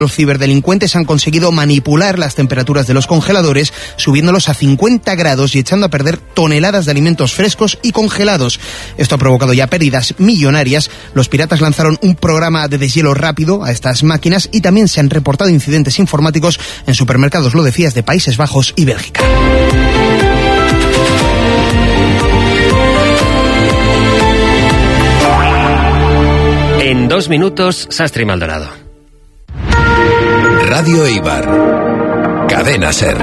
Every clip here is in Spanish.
Los ciberdelincuentes han conseguido manipular las temperaturas de los congeladores, subiéndolos a 50 grados y echando a perder toneladas de alimentos frescos y congelados. Esto ha provocado ya pérdidas millonarias. Los piratas lanzaron un programa de deshielo rápido a estas máquinas y también se han reportado incidentes informáticos en supermercados, lo decías, de Países Bajos y Bélgica. En 2 minutos, Sastre y Maldonado. Radio Eibar. Cadena SER.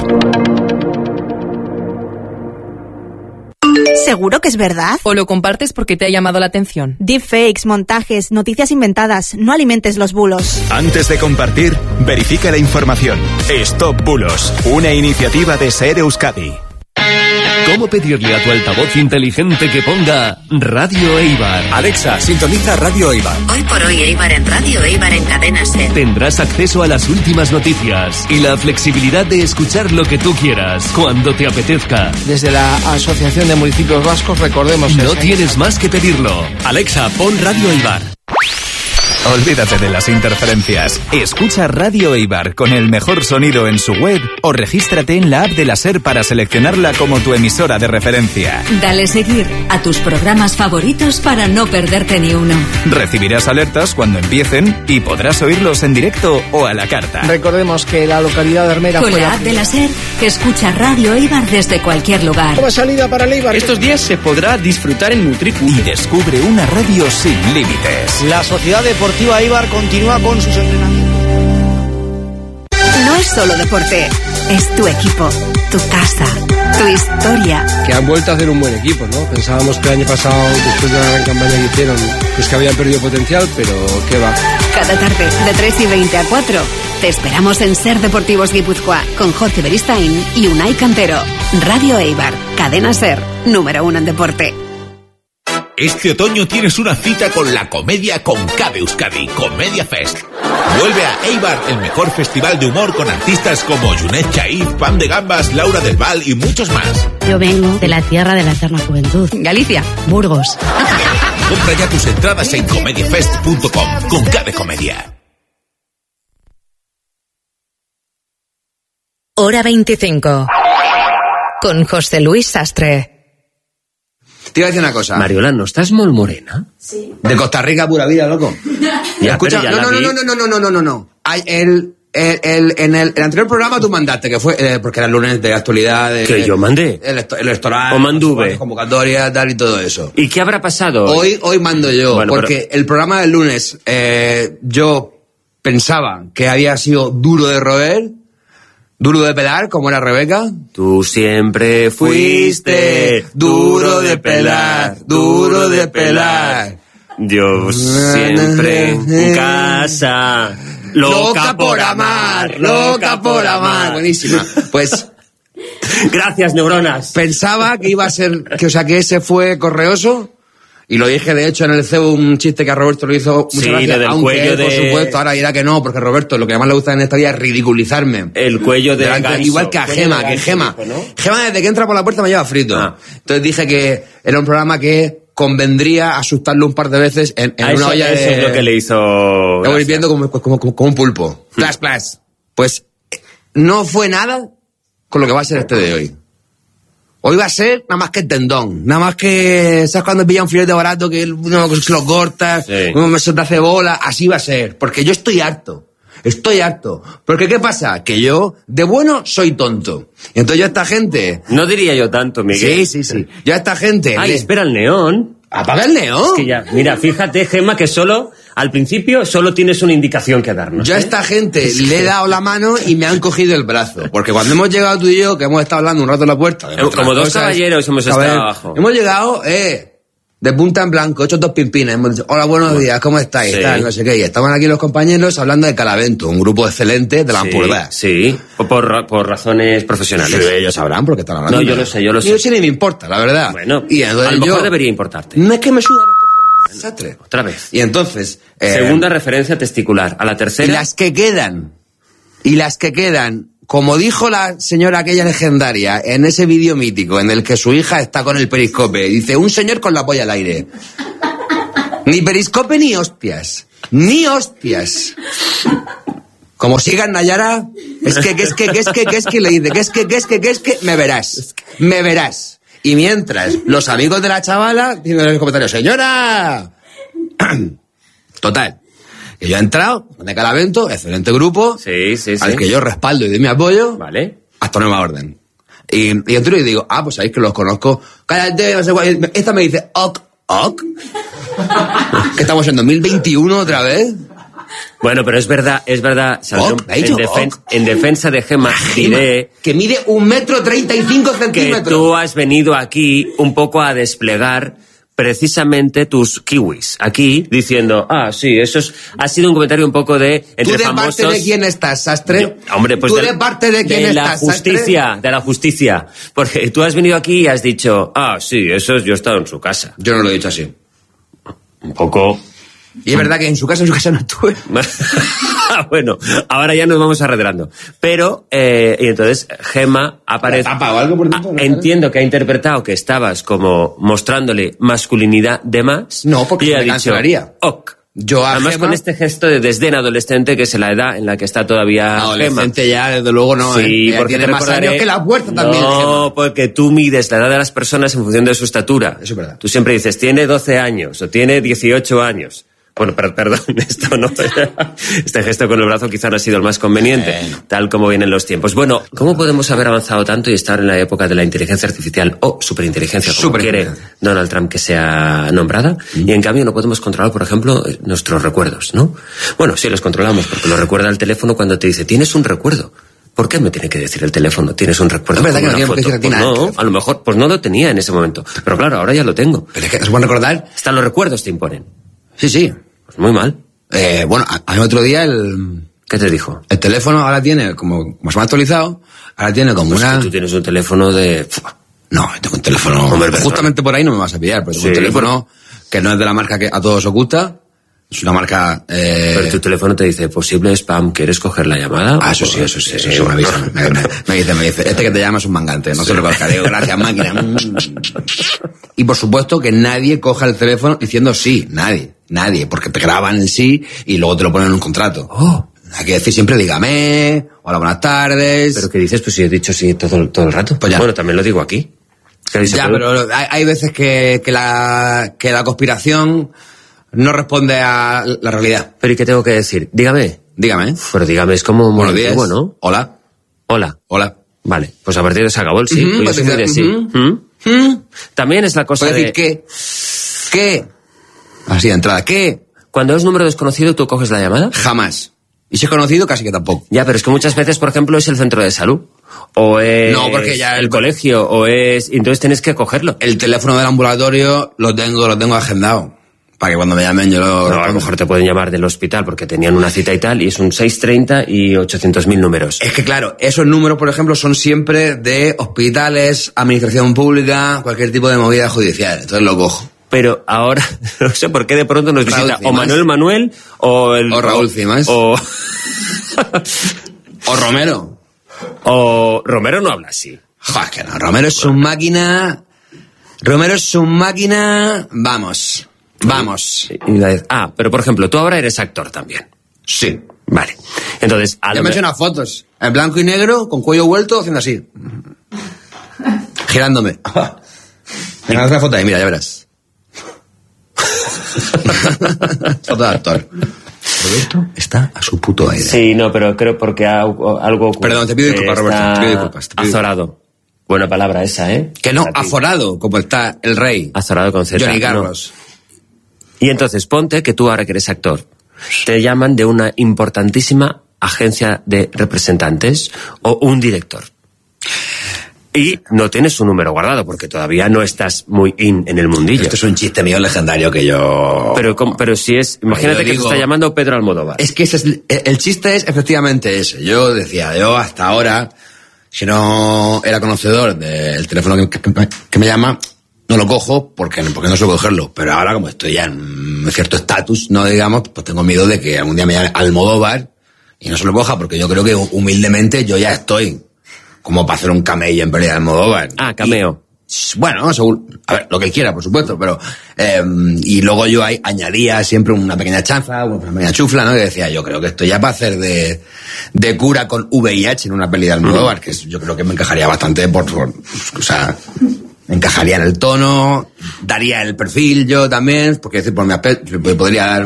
¿Seguro que es verdad? ¿O lo compartes porque te ha llamado la atención? Deepfakes, montajes, noticias inventadas. No alimentes los bulos. Antes de compartir, verifica la información. Stop Bulos, una iniciativa de SER Euskadi. ¿Cómo pedirle a tu altavoz inteligente que ponga Radio Eibar? Alexa, sintoniza Radio Eibar. Hoy por hoy Eibar en Radio Eibar en Cadena SER. Tendrás acceso a las últimas noticias y la flexibilidad de escuchar lo que tú quieras, cuando te apetezca. Desde la Asociación de Municipios Vascos, recordemos... No tienes más que pedirlo. Alexa, pon Radio Eibar. Olvídate de las interferencias. Escucha Radio Eibar con el mejor sonido en su web o regístrate en la app de la SER para seleccionarla como tu emisora de referencia. Dale seguir a tus programas favoritos para no perderte ni uno. Recibirás alertas cuando empiecen y podrás oírlos en directo o a la carta. Recordemos que la localidad de Armera... Con la app de la SER, escucha Radio Eibar desde cualquier lugar. Como salida para el Eibar. Estos días se podrá disfrutar en Nutricu. Y descubre una radio sin límites. La Sociedad Deportiva Eibar continúa con sus entrenamientos. No es solo deporte, es tu equipo, tu casa, tu historia. Que han vuelto a hacer un buen equipo, ¿no? Pensábamos que el año pasado, después de la gran campaña que hicieron, pues que habían perdido potencial, pero qué va. Cada tarde, de 3:20 a 4, te esperamos en SER Deportivos Guipúzcoa, con Jorge Beristain y Unai Cantero. Radio Eibar, Cadena SER, número 1 en deporte. Este otoño tienes una cita con la comedia con Cabe Euskadi, Comedia Fest. Vuelve a Eibar, el mejor festival de humor con artistas como Junet Chaif, Pam de Gambas, Laura del Val y muchos más. Yo vengo de la tierra de la eterna juventud. Galicia. Burgos. Compra ya tus entradas en comediafest.com con Cabe Comedia. Hora 25. Con José Luis Sastre. Te iba a decir una cosa. Mariola, ¿no estás muy morena? Sí. De Costa Rica, pura vida, loco. Ya, escucha, no. En el anterior programa tú mandaste, que fue, porque era el lunes de actualidad. ¿Que yo mandé? El electoral. ¿O manduve? Convocatoria, tal y todo eso. ¿Y qué habrá pasado? Hoy mando yo, bueno, porque el programa del lunes, yo pensaba que había sido duro de roer, duro de pelar, como era Rebeca. Tú siempre fuiste duro de pelar, duro de pelar. Yo siempre en casa, loca por amar, loca por amar. Buenísima. Pues... Gracias, neuronas. Pensaba que iba a ser, que ese fue correoso. Y lo dije, de hecho, en el CEO, un chiste que a Roberto lo hizo muchas gracias, del aunque cuello él, por supuesto, ahora dirá que no, porque Roberto, lo que más le gusta en esta vida es ridiculizarme. El cuello de ganso. Igual que a Gema, Gema, ¿no? Gema desde que entra por la puerta me lleva frito. Entonces dije que era un programa que convendría asustarlo un par de veces en una olla de... Eso es lo que le hizo... Lo voy viendo como un pulpo. Plas. Pues no fue nada con lo que va a ser este de hoy. Hoy va a ser nada más que el tendón, nada más que, ¿sabes cuando pilla un filete barato que uno se lo corta, uno se te hace bola? Así va a ser, porque yo estoy harto. Porque ¿qué pasa? Que yo, de bueno, soy tonto. Y entonces yo a esta gente... No diría yo tanto, Miguel. Sí. Yo a esta gente... espera el neón. ¿Apaga el neón? Es que ya, mira, fíjate, Gemma, que al principio solo tienes una indicación que darnos. Yo a esta gente le he dado la mano y me han cogido el brazo. Porque cuando hemos llegado tú y yo, que hemos estado hablando un rato en la puerta... Como dos caballeros hemos estado abajo. Hemos llegado, de punta en blanco, hecho 2 pimpines. Hemos dicho, hola, buenos días, ¿cómo estáis? Sí. Tal, no sé qué. Y estaban aquí los compañeros hablando de Calavento, un grupo excelente de la Ampurdá. Sí, por razones profesionales. Sí, ellos sabrán porque están hablando. No, yo lo sé. Yo sí ni me importa, la verdad. Bueno, y a lo mejor debería importarte. No es que me suda los cojones. Otra vez. Y entonces... segunda referencia testicular. A la tercera... Y las que quedan... Como dijo la señora aquella legendaria en ese vídeo mítico en el que su hija está con el periscope, dice, un señor con la polla al aire. Ni periscope ni hostias. Como sigas Nayara, es que le dice, que me verás. Y mientras, los amigos de la chavala dicen en el comentario, señora. Total. Que yo he entrado, de Calavento, excelente grupo. Sí. Al que yo respaldo y doy mi apoyo. Vale. Hasta nueva orden. Y entro y digo, pues sabéis que los conozco. Cállate, no sé cuál. Esta me dice, ok. Que estamos en 2021 otra vez. Bueno, pero es verdad, Salomón, en defensa de Gemma, diré que mide 1,35 m. Que tú has venido aquí un poco a desplegar precisamente tus kiwis. Aquí, diciendo, sí, ha sido un comentario un poco de entre ¿Tú de famosos. parte de quién estás, Sastre? Hombre, pues ¿Tú de parte de quién estás, Sastre? De la justicia. Porque tú has venido aquí y has dicho, sí, yo he estado en su casa. Yo no lo he dicho así. Un poco. Y es verdad que en su casa no estuve. Bueno, ahora ya nos vamos arredrando. Pero, y entonces Gemma aparece. Entiendo que ha interpretado que estabas como mostrándole masculinidad de más. No, porque me cancelaría. Además Gemma, con este gesto de desdén adolescente, que es la edad en la que está todavía adolescente Gemma. Ya, desde luego no. Sí, porque tiene más años que la puerta también. No, Gemma. porque tú mides la edad de las personas en función de su estatura. Eso es verdad. Tú siempre dices, tiene 12 años o tiene 18 años. Bueno, perdón, esto no. Este gesto con el brazo quizá no ha sido el más conveniente, tal como vienen los tiempos. Bueno, ¿cómo podemos haber avanzado tanto y estar en la época de la inteligencia artificial o superinteligencia, como quiere Donald Trump que sea nombrada? Y en cambio no podemos controlar, por ejemplo, nuestros recuerdos, ¿no? Bueno, sí los controlamos, porque lo recuerda el teléfono cuando te dice, tienes un recuerdo. ¿Por qué me tiene que decir el teléfono? ¿Tienes un recuerdo? Es verdad que no tiene que decir a ti nada. No, a lo mejor, pues no lo tenía en ese momento. Pero claro, ahora ya lo tengo. Pero es que, ¿se puede recordar? Hasta los recuerdos te imponen. Sí. Pues muy mal. Bueno, a mí otro día ¿Qué te dijo? El teléfono ahora tiene, como se me ha actualizado, ahora tiene como pues que tú tienes un teléfono de... No, tengo un teléfono... Hombre, justamente por ahí no me vas a pillar, pero tengo un teléfono que no es de la marca que a todos os gusta. Es una marca... Pero tu teléfono te dice, posible spam, ¿quieres coger la llamada? Eso sí, me avisa. Me dice, este que te llama es un mangante, no se lo conozca. Digo, gracias, máquina. Y por supuesto que nadie coja el teléfono diciendo sí, nadie, porque te graban el sí y luego te lo ponen en un contrato. Hay que decir siempre, dígame, hola, buenas tardes. ¿Pero qué dices? Pues si he dicho sí todo el rato. Pues ya. Bueno, también lo digo aquí. Ya, pero hay veces que la conspiración no responde a la realidad. ¿Pero y qué tengo que decir? Dígame. Pero dígame, es como... Buenos días. Bueno. Hola. Vale, pues a partir de se acabó el sí. Pues yo soy de sí. También es la cosa de... decir ¿qué? Así de entrada, ¿qué? Cuando es número desconocido, ¿tú coges la llamada? Jamás. Y si es conocido, casi que tampoco. Ya, pero es que muchas veces, por ejemplo, es el centro de salud. O es porque ya el colegio, o es... Entonces tienes que cogerlo. El teléfono del ambulatorio lo tengo agendado. Para que cuando me llamen yo lo... No, a lo mejor te pueden llamar del hospital porque tenían una cita y tal, y es un 630 y 800.000 números. Es que claro, esos números, por ejemplo, son siempre de hospitales, administración pública, cualquier tipo de movida judicial. Entonces lo cojo. Pero ahora, no sé por qué de pronto nos visita o Manuel o Raúl Cimas. O Romero. O Romero no habla así. Joder, que no. Romero es su máquina. Vamos. Pero por ejemplo, tú ahora eres actor también. Sí. Vale. Entonces, ya me he hecho unas fotos. En blanco y negro, con cuello vuelto, haciendo así. Girándome. Venga, haz una foto ahí, mira, ya verás. Foto de actor. Roberto está a su puto aire. Sí, no, pero creo porque algo... Perdón, te pido disculpas, Roberto. Te pido disculpas. Azorado. Buena palabra esa, ¿eh? Que no, aforado, como está el rey. Azorado con Z. Johnny Carlos. No. Y entonces, ponte que tú ahora que eres actor, te llaman de una importantísima agencia de representantes o un director. Y no tienes su número guardado porque todavía no estás muy en el mundillo. Esto es un chiste mío legendario que yo... Pero si es... Imagínate que te está llamando Pedro Almodóvar. Es que el chiste es efectivamente ese. Yo hasta ahora, si no era conocedor del teléfono que me llama, no lo cojo porque no suelo cogerlo. Pero ahora, como estoy ya en cierto estatus, no digamos, pues tengo miedo de que algún día me llame Almodóvar y no se lo coja porque yo creo que humildemente yo ya estoy como para hacer un cameo en pelea de Almodóvar. Cameo. Bueno, según, a ver, lo que él quiera, por supuesto, pero y luego yo ahí añadía siempre una pequeña chanza, una pequeña chufla, ¿no? Que decía, yo creo que esto ya para hacer de cura con VIH en una peli de Almodóvar, que yo creo que me encajaría bastante o sea, me encajaría en el tono, daría el perfil yo también, porque decir, por mi aspecto, podría dar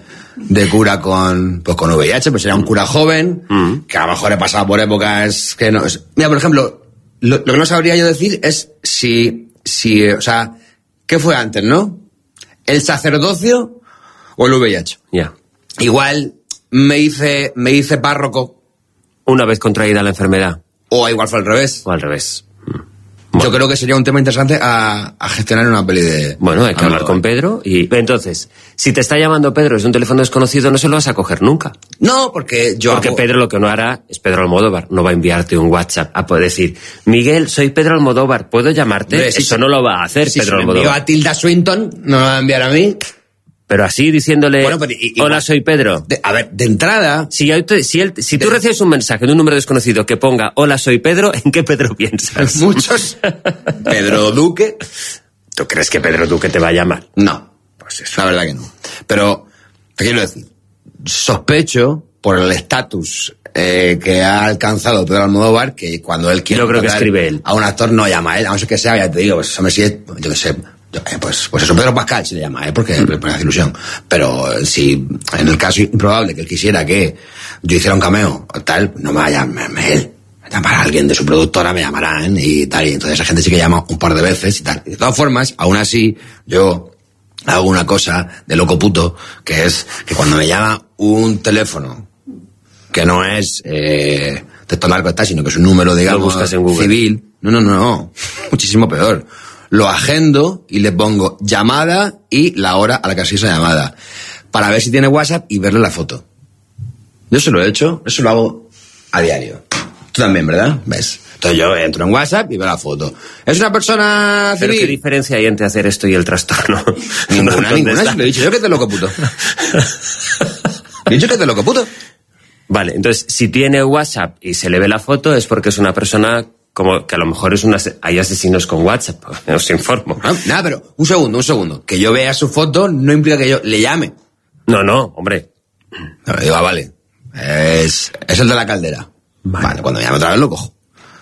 de cura con VIH, pues sería un cura joven, que a lo mejor he pasado por épocas que no... Mira, por ejemplo, lo que no sabría yo decir es si, o sea, ¿qué fue antes, no? ¿El sacerdocio o el VIH? Ya. Igual me hice párroco. Una vez contraída la enfermedad. O igual fue al revés. O al revés. Bueno. Yo creo que sería un tema interesante a gestionar en una peli de... Bueno, hay que hablar con Pedro y... Entonces, si te está llamando Pedro desde un teléfono desconocido, no se lo vas a coger nunca. No, porque Porque Pedro lo que no hará es Pedro Almodóvar. No va a enviarte un WhatsApp a poder decir, Miguel, soy Pedro Almodóvar, ¿puedo llamarte? Hombre, Eso no lo va a hacer Pedro Almodóvar. Si me envió a Tilda Swinton, no me va a enviar a mí. Pero así diciéndole, bueno, pero hola, soy Pedro. A ver, de entrada... Si tú recibes un mensaje de un número desconocido que ponga, hola, soy Pedro, ¿en qué Pedro piensas? Muchos. Pedro Duque. ¿Tú crees que Pedro Duque te va a llamar? No. Pues eso. La verdad que no. Pero, te quiero decir, sospecho, por el estatus que ha alcanzado Pedro Almodóvar, que cuando él quiere... Yo creo que escribe él. A un actor no llama a él, a no ser que sea, ya te digo, pues hombre, si es, yo qué sé... Pues eso, Pedro Pascal se le llama, porque me hace ilusión. Pero si en el caso improbable que él quisiera que yo hiciera un cameo o tal, no me va a llamarme él. Llamará a alguien de su productora, me llamarán y tal. Y entonces esa gente sí que llama un par de veces y tal. Y de todas formas, aún así, yo hago una cosa de loco puto, que es que cuando me llama un teléfono que no es texto largo está, sino que es un número, digamos, lo buscas en Google. Civil. No. Muchísimo peor. Lo agendo y le pongo llamada y la hora a la que ha sido esa llamada. Para ver si tiene WhatsApp y verle la foto. Yo se lo he hecho, eso lo hago a diario. Tú también, ¿verdad? ¿Ves? Entonces yo entro en WhatsApp y veo la foto. ¿Es una persona civil? ¿Pero qué diferencia hay entre hacer esto y el trastorno? Ninguna, si lo he dicho yo que te loco puto. He dicho que te loco puto. Vale, entonces, si tiene WhatsApp y se le ve la foto es porque es una persona... Como que a lo mejor hay asesinos con WhatsApp, os informo. Nada, pero un segundo. Que yo vea su foto no implica que yo le llame. No, hombre. No, digo, vale. Es el de la caldera. Vale, cuando me llame otra vez lo cojo.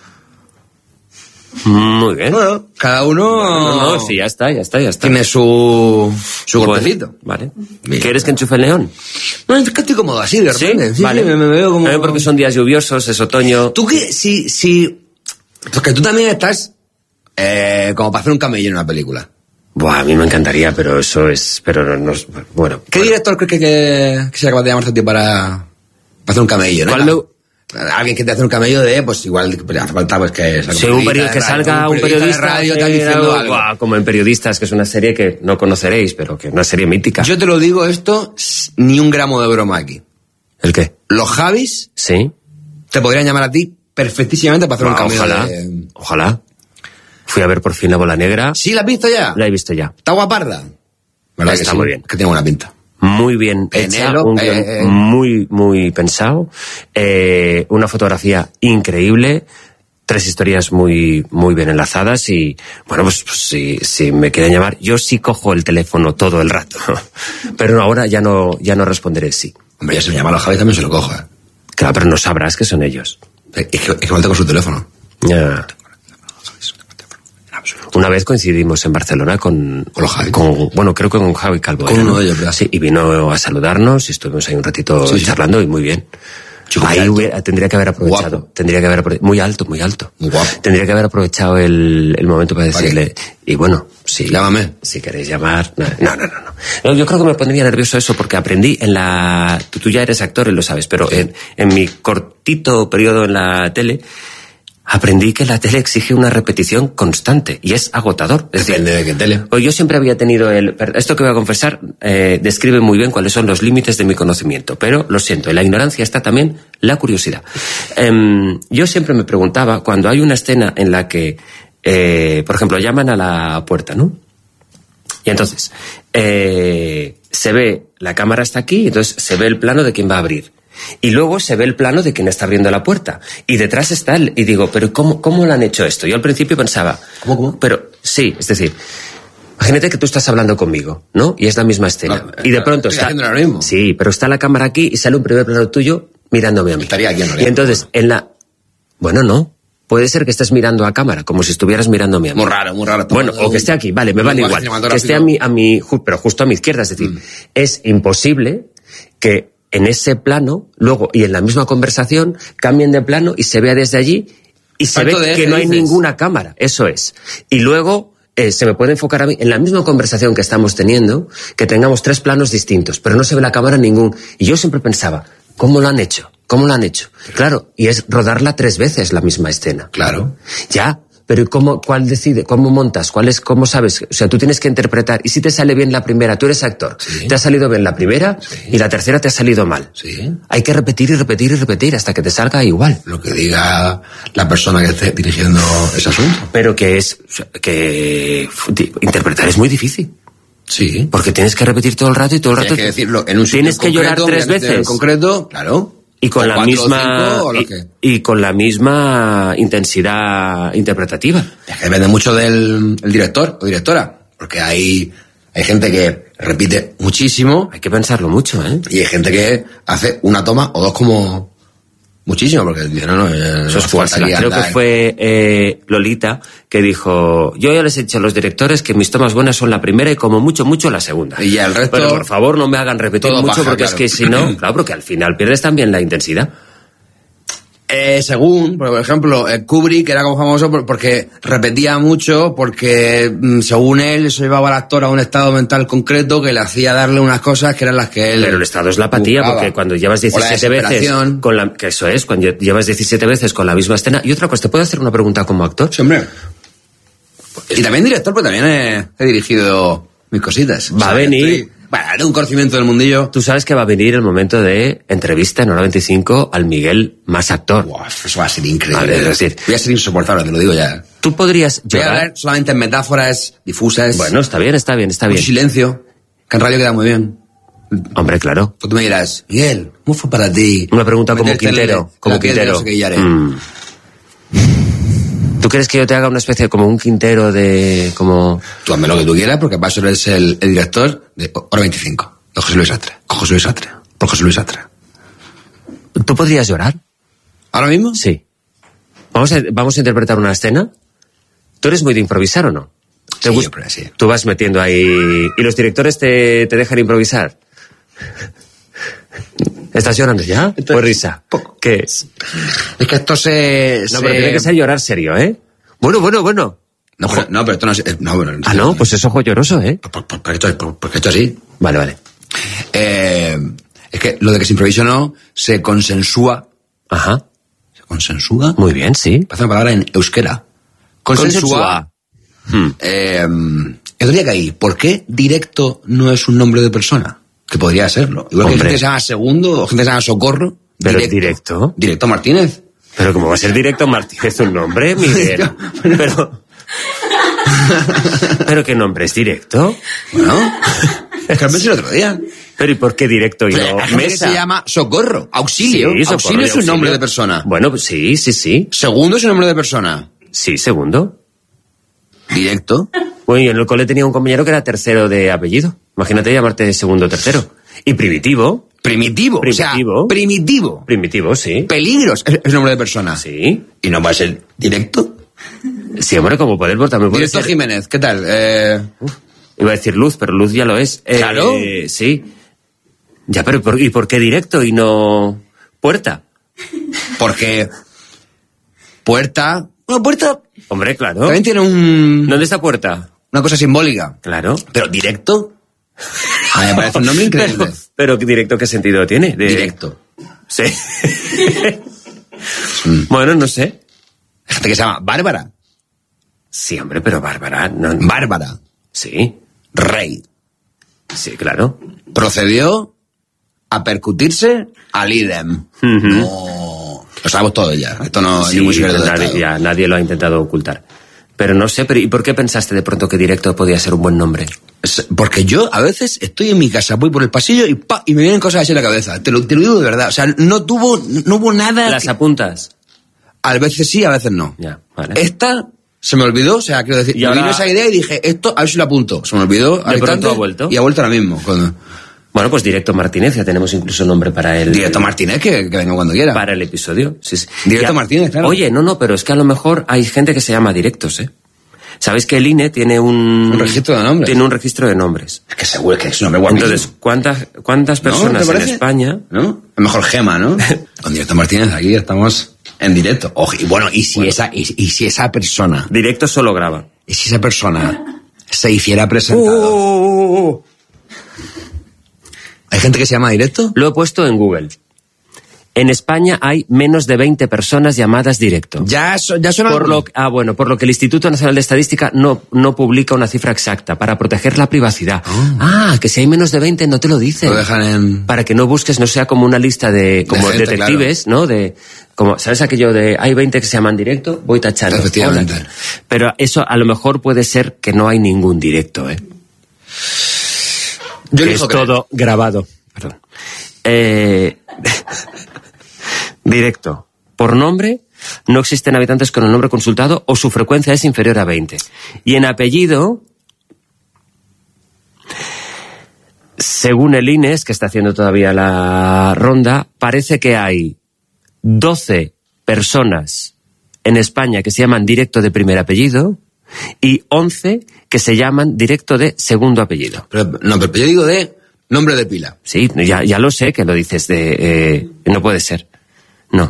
Muy bien. Bueno, cada uno... No, sí, ya está. Tiene su golpecito. Vale. ¿Quieres que enchufe el neón? No, es que estoy cómodo así, de repente. Sí, vale. Me veo como... Porque son días lluviosos, es otoño. ¿Tú qué? Si... Porque tú también estás como para hacer un camello en una película. Buah, a mí me encantaría, pero eso es... Pero no... Bueno. ¿Qué director crees que se acaba de llamarte a ti para hacer un camello, no? Alguien que te hace un camello de, pues igual hace falta pues que... Sí, que salga un periodista de radio diciendo algo. Buah, como en Periodistas, que es una serie que no conoceréis, pero que es una serie mítica. Yo te lo digo esto, ni un gramo de broma aquí. ¿El qué? Los Javis... Sí. Te podrían llamar a ti perfectísimamente para hacer un cambio. Ojalá. Fui a ver por fin La Bola Negra. ¿Sí la has visto ya? La he visto ya. ¿Está guaparda? ¿Verdad Está que sí? muy bien. Que tiene buena pinta. Muy bien hecha, un guión muy pensado, una fotografía increíble, 3 historias muy bien enlazadas y, bueno, pues si me quieren llamar, yo sí cojo el teléfono todo el rato, pero ahora ya no responderé sí. Hombre, ya se me llama a los Javis también se lo cojo, Claro, pero no sabrás que son ellos. Es que falta con su teléfono. Ya. Una vez coincidimos en Barcelona con los Javi. Bueno, creo que con Javi Calvo. Con uno de ellos, ¿verdad? Sí, y vino a saludarnos y estuvimos ahí un ratito charlando y muy bien. Ahí tendría que haber aprovechado. Guapo. Tendría que haber aprovechado. Muy alto. Muy guapo. Tendría que haber aprovechado el momento para decirle. Y bueno, sí. Llámame. Si queréis llamar. No, yo creo que me pondría nervioso eso porque aprendí tú ya eres actor y lo sabes, pero en mi cortito periodo en la tele, aprendí que la tele exige una repetición constante y es agotador. Depende de qué tele. Yo siempre había tenido esto que voy a confesar describe muy bien cuáles son los límites de mi conocimiento, pero lo siento, en la ignorancia está también la curiosidad. Yo siempre me preguntaba, cuando hay una escena en la que, por ejemplo, llaman a la puerta, ¿no? Y entonces, se ve, la cámara está aquí, entonces se ve el plano de quién va a abrir. Y luego se ve el plano de quien está abriendo la puerta. Y detrás está él. Y digo, ¿pero cómo lo han hecho esto? Yo al principio pensaba... ¿Cómo? Pero sí, es decir... Imagínate que tú estás hablando conmigo, ¿no? Y es la misma escena. Y de pronto está... haciendo lo mismo. Sí, pero está la cámara aquí y sale un primer plano tuyo mirándome a mí. Estaría aquí en y entonces, en la... Bueno, no. Puede ser que estés mirando a cámara, como si estuvieras mirándome a mí. Muy raro. Bueno, o que esté aquí, vale, me vale igual. Que esté pero justo a mi izquierda. Es decir, es imposible que en ese plano, luego, y en la misma conversación, cambien de plano y se vea desde allí y se ve que no hay ninguna cámara. Eso es. Y luego... se me puede enfocar a mí en la misma conversación que estamos teniendo, que tengamos 3 planos distintos, pero no se ve la cámara en ningún. Y yo siempre pensaba, ¿cómo lo han hecho? ¿Cómo lo han hecho? Claro, y es rodarla 3 veces la misma escena. Claro. Ya, pero ¿cuál decide? ¿Cómo montas? ¿Cómo sabes? O sea, tú tienes que interpretar. Y si te sale bien la primera, tú eres actor. Sí. Te ha salido bien la primera y la tercera te ha salido mal. Sí. Hay que repetir y repetir y repetir hasta que te salga igual. Lo que diga la persona que esté dirigiendo ese asunto. Pero que interpretar es muy difícil. Sí. Porque tienes que repetir todo el rato y todo el rato. Tienes que decirlo en un sitio tienes que llorar 3 veces. En concreto, claro. Y con la misma intensidad interpretativa. Es que depende mucho del director o directora, porque hay gente que repite muchísimo. Hay que pensarlo mucho, ¿eh? Y hay gente que hace una toma o 2 como muchísimo, porque dice, no, eso es fuerza. Creo que fue Lolita que dijo, yo ya les he dicho a los directores que mis tomas buenas son la primera y como mucho la segunda. Y el resto... Pero por favor no me hagan repetir mucho paja, porque claro. Es que si no, claro, porque al final pierdes también la intensidad. Según, por ejemplo, Kubrick era como famoso porque repetía mucho, porque según él eso llevaba al actor a un estado mental concreto que le hacía darle unas cosas que eran las que él... Pero el estado es la apatía, buscaba. Porque cuando llevas 17 veces que eso es, cuando llevas 17 veces con la misma escena. Y otra cosa, ¿te puedo hacer una pregunta como actor? Sí, hombre. Y también director, porque también he dirigido mis cositas. Va a venir... Haré un conocimiento del mundillo. Tú sabes que va a venir el momento de entrevista en Hora 25 al Miguel más actor. Wow, eso va a ser increíble. Vale, es decir, voy a ser insoportable, te lo digo ya. Tú podrías llorar. Voy a hablar solamente en metáforas difusas. Bueno, está bien. Un silencio, que en radio queda muy bien. Hombre, claro. Pues tú me dirás, Miguel, ¿cómo fue para ti? Una pregunta como Quintero. ¿Tú quieres que yo te haga una especie como un Quintero de... como... Tú hazme lo que tú quieras, porque para eso eres el director de Hora 25, de José Luis Sastre. Con José Luis Sastre. Por José Luis Sastre. ¿Tú podrías llorar? ¿Ahora mismo? Sí. Vamos a interpretar una escena. ¿Tú eres muy de improvisar o no? Sí, yo creo que sí. Tú vas metiendo ahí... ¿Y los directores te dejan improvisar? ¿Estás llorando ya? Pues risa. ¿Qué es? Es que esto No, pero tiene que ser llorar serio, ¿eh? Bueno. No, pero esto no es... No, pues es ojo lloroso, ¿eh? Porque esto así. Vale. Es que lo de que se improvisa o no, se consensúa. Ajá. ¿Se consensúa? Muy bien, sí. Parece una palabra en euskera. Consensúa. Yo diría que ahí, ¿por qué directo no es un nombre de persona? Que podría serlo. Igual que hay gente que se llama Segundo o gente que se llama Socorro. ¿Pero directo? Directo Martínez. ¿Pero cómo va a ser Directo Martínez un nombre, Miguel? ¿Pero qué nombre es Directo? Bueno, es que lo pensé el otro día. ¿Pero y por qué Directo y no Mesa? Se llama Socorro, Auxilio. Sí, Auxilio es un nombre de persona. Bueno, pues sí. Segundo es un nombre de persona. Sí, Segundo. Directo. Bueno, yo en el cole tenía un compañero que era tercero de apellido. Imagínate llamarte segundo o tercero. Y Primitivo. Primitivo. O sea, primitivo. Primitivo, sí. Peligros es nombre de persona. Sí. ¿Y no va a ser Directo? Sí, hombre, como poder, también puede Directo ser... Jiménez, ¿qué tal? Iba a decir Luz, pero Luz ya lo es. Claro. Sí. Ya, pero ¿y por qué Directo y no Puerta? Porque Puerta... Bueno, Puerta... Hombre, claro. También tiene un... ¿Dónde está Puerta? Una cosa simbólica. Claro. Pero Directo... A mí me parece un nombre increíble. Pero ¿Directo qué sentido tiene? Directo. Sí. Bueno, no sé. Hay gente que se llama Bárbara. Sí, hombre, pero Bárbara... No... Bárbara. Sí. Rey. Sí, claro. Procedió a percutirse al idem. No... Lo sabemos todo ya. Esto no sí, es muy secreto de nadie lo ha intentado ocultar. Pero no sé, ¿y por qué pensaste de pronto que Directo podía ser un buen nombre? Porque yo a veces estoy en mi casa, voy por el pasillo y me vienen cosas así en la cabeza. Te lo digo de verdad. O sea, no hubo nada... ¿Las apuntas? A veces sí, a veces no. Ya, vale. Esta se me olvidó, o sea, quiero decir, me vino esa idea y dije, esto, a ver si lo apunto. Se me olvidó. De pronto ha vuelto. Y ha vuelto ahora mismo. Bueno, pues Directo Martínez, ya tenemos incluso nombre para el... Directo Martínez, que venga cuando quiera. Para el episodio, sí. Directo Martínez, claro. Oye, no, pero es que a lo mejor hay gente que se llama Directos, ¿eh? ¿Sabéis que el INE tiene un registro de nombres? Tiene un registro de nombres. Es que seguro que es un nombre guapísimo. Entonces, ¿cuántas personas en España? ¿No? Es mejor Gema, ¿no? Con Directo Martínez aquí estamos en directo. Ojo, y bueno, si esa persona... Directo solo graba. Y si esa persona se hiciera presentado... ¿Hay gente que se llama Directo? Lo he puesto en Google. En España hay menos de 20 personas llamadas Directo. Ya suena... Por lo que el Instituto Nacional de Estadística no publica una cifra exacta para proteger la privacidad. Que si hay menos de 20 no te lo dicen. Lo dejan en... Para que no busques, no sea como una lista de gente, detectives, claro. ¿No? ¿Sabes aquello de hay 20 que se llaman Directo? Voy tachando. Efectivamente. Hola. Pero eso a lo mejor puede ser que no hay ningún Directo, ¿eh? Yo que es todo grabado. Perdón. Directo. Por nombre, no existen habitantes con el nombre consultado o su frecuencia es inferior a 20. Y en apellido, según el INE, que está haciendo todavía la ronda, parece que hay 12 personas en España que se llaman Directo de primer apellido y 11 que se llaman Directo de segundo apellido. Pero yo digo de nombre de pila. Sí, ya lo sé que lo dices de... no puede ser. No.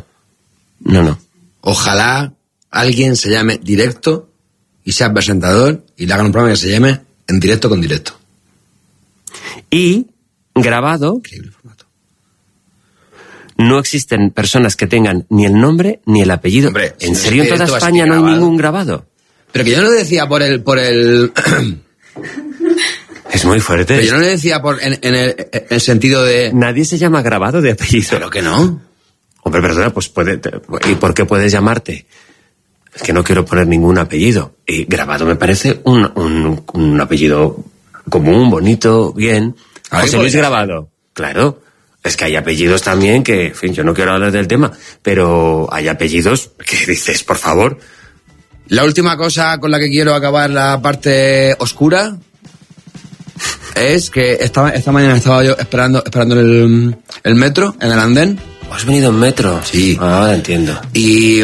Ojalá alguien se llame Directo y sea presentador y le hagan un programa que se llame En Directo con Directo. Y grabado... Increíble formato. No existen personas que tengan ni el nombre ni el apellido. Hombre, ¿en serio en toda España no hay ningún grabado? Pero que yo no lo decía por el... Es muy fuerte. Pero yo no le decía en el sentido de... Nadie se llama grabado de apellido. Pero que no. Hombre, perdona, pues ¿y por qué puedes llamarte? Es que no quiero poner ningún apellido. Y grabado me parece un apellido común, bonito, bien. José Luis Grabado. Claro. Es que hay apellidos también que, en fin, yo no quiero hablar del tema, pero hay apellidos que dices, por favor. La última cosa con la que quiero acabar la parte oscura es que esta mañana estaba yo esperando en el metro, en el andén. ¿Has venido en metro? Sí. Ahora entiendo. Y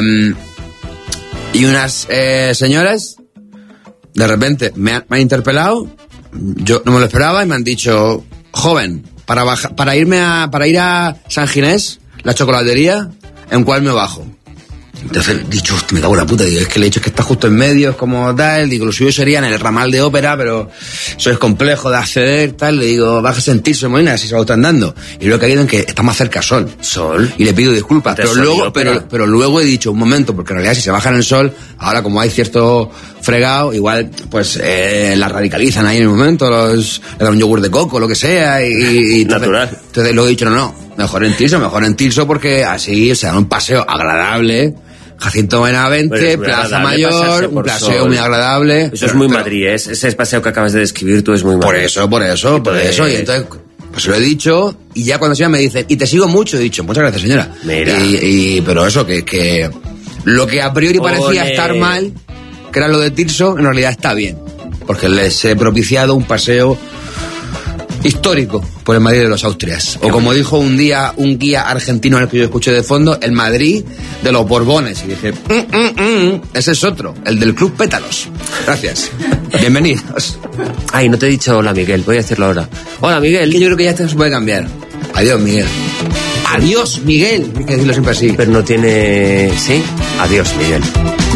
unas señoras de repente me han interpelado, yo no me lo esperaba y me han dicho, joven, para ir a San Ginés, la chocolatería, ¿en cuál me bajo? Entonces he dicho, me cago en la puta, digo, es que el hecho es que está justo en medio, es como tal, digo, lo suyo sería en el ramal de ópera, pero eso es complejo de acceder, tal, le digo, bájese en Tirso, Molina, si se lo están dando. Y luego he caído en que está más cerca Sol. Y le pido disculpas, pero luego he dicho, un momento, porque en realidad si se baja en el Sol, ahora como hay cierto fregado, igual, pues, la radicalizan ahí en el momento, le dan un yogur de coco, lo que sea, y natural. Entonces luego he dicho, no, mejor en Tirso, porque así se da un paseo agradable. Jacinto Benavente, Plaza Mayor, un paseo muy agradable. Eso es muy Madrid, ese paseo que acabas de describir tú es muy Madrid. Por eso. Y entonces, pues lo he dicho, y ya cuando se me dicen, y te sigo mucho, he dicho, muchas gracias, señora. Mira. Pero eso, que lo que a priori parecía estar mal, que era lo de Tirso, en realidad está bien. Porque les he propiciado un paseo histórico por el Madrid de los Austrias. O como dijo un día un guía argentino al que yo escuché de fondo, el Madrid de los Borbones. Y dije, ese es otro, el del Club Pétalos. Gracias. Bienvenidos. Ay, no te he dicho hola, Miguel. Voy a decirlo ahora. Hola, Miguel. Que yo creo que ya esto se puede cambiar. Adiós, Miguel. Adiós, Miguel. Hay que decirlo siempre así. Pero no tiene... ¿Sí? Adiós, Miguel.